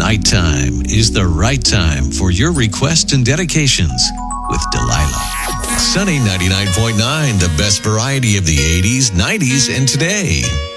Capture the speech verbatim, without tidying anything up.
Nighttime is the right time for your requests and dedications with Delilah. Sunny ninety-nine point nine, the best variety of the eighties, nineties, and today.